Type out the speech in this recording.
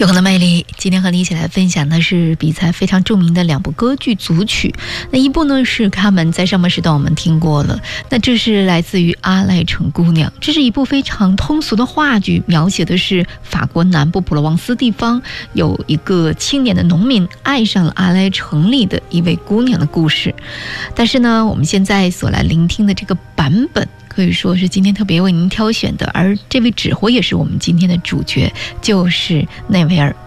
永恒的魅力，今天和你一起来分享的是比赛非常著名的2部歌剧组曲。那一部呢是卡门，在上半时段我们听过了，那这是来自于阿莱城姑娘。这是一部非常通俗的话剧，描写的是法国南部普罗旺斯地方有一个青年的农民爱上了阿莱城里的一位姑娘的故事。但是呢，我们现在所来聆听的这个版本可以说是今天特别为您挑选的，而这位指挥也是我们今天的主角，就是内维尔